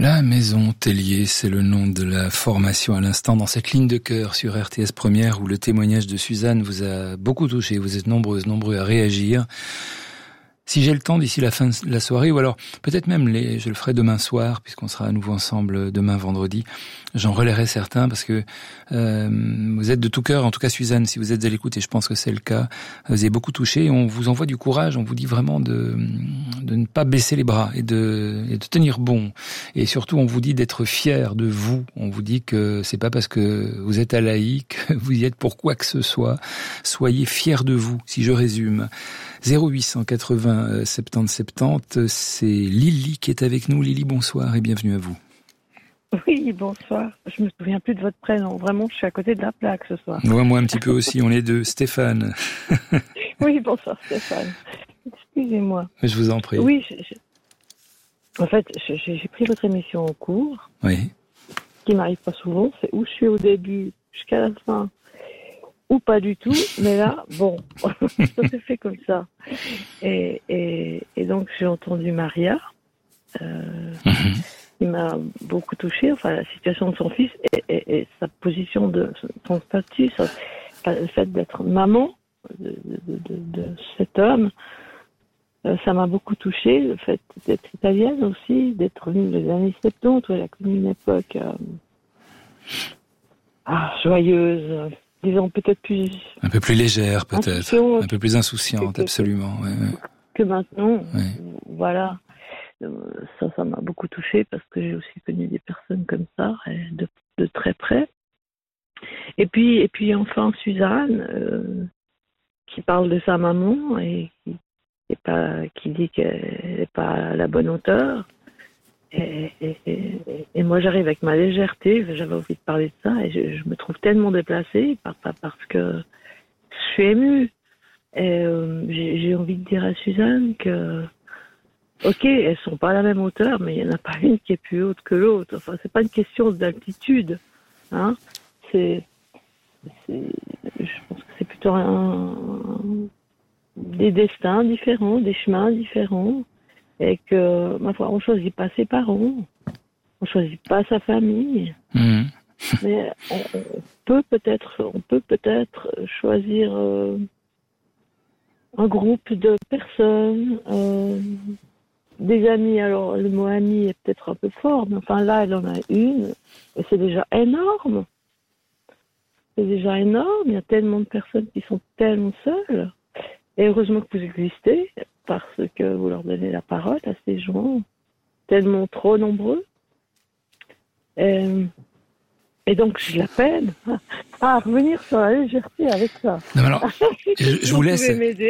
La Maison Tellier, c'est le nom de la formation à l'instant dans cette ligne de cœur sur RTS Première où le témoignage de Suzanne vous a beaucoup touché. Vous êtes nombreux à réagir. Si j'ai le temps d'ici la fin de la soirée, ou alors peut-être même je le ferai demain soir, puisqu'on sera à nouveau ensemble demain vendredi, j'en relayerai certains, parce que vous êtes de tout cœur, en tout cas Suzanne, si vous êtes à l'écoute, et je pense que c'est le cas, vous avez beaucoup touché, on vous envoie du courage, on vous dit vraiment de ne pas baisser les bras, et de tenir bon, et surtout on vous dit d'être fiers de vous, on vous dit que c'est pas parce que vous êtes à l'AI que vous y êtes pour quoi que ce soit, soyez fiers de vous, si je résume. 0880 70 70, c'est Lily qui est avec nous. Lily, bonsoir et bienvenue à vous. Oui, bonsoir. Je me souviens plus de votre prénom. Vraiment, je suis à côté de la plaque ce soir. Ouais, moi un petit peu aussi, on est deux. Stéphane. Oui, bonsoir Stéphane. Excusez-moi. Je vous en prie. Oui, en fait, j'ai pris votre émission en cours. Oui. Ce qui m'arrive pas souvent, c'est où je suis au début jusqu'à la fin. Ou pas du tout, mais là, bon, ça s'est fait comme ça. Et donc, j'ai entendu Maria, qui m'a beaucoup touchée, enfin, la situation de son fils et sa position de son statut, le fait d'être maman de cet homme, ça m'a beaucoup touchée, le fait d'être italienne aussi, d'être venue des années 70, où elle a connu une époque joyeuse, disons peut-être plus... Un peu plus légère peut-être, un peu plus insouciante, absolument. Ouais. Que maintenant, ouais. Voilà. Ça m'a beaucoup touchée parce que j'ai aussi connu des personnes comme ça, de très près. Et puis enfin Suzanne, qui parle de sa maman et qui dit qu'elle n'est pas à la bonne hauteur. Et moi, j'arrive avec ma légèreté, j'avais envie de parler de ça, et je me trouve tellement déplacée, parce que je suis émue. Et j'ai envie de dire à Suzanne que, ok, elles sont pas à la même hauteur, mais il n'y en a pas une qui est plus haute que l'autre. Enfin, c'est pas une question d'altitude, hein. Je pense que c'est plutôt des destins différents, des chemins différents. Et que, ma foi, on choisit pas ses parents, on choisit pas sa famille, mais on peut peut-être choisir un groupe de personnes, des amis. Alors le mot ami est peut-être un peu fort, mais enfin là elle en a une, et c'est déjà énorme. C'est déjà énorme. Il y a tellement de personnes qui sont tellement seules, et heureusement que vous existez. Parce que vous leur donnez la parole à ces gens tellement trop nombreux. Et donc, je l'appelle à revenir sur la légèreté avec ça. Non, alors, je vous laisse. Vous pouvez m'aider.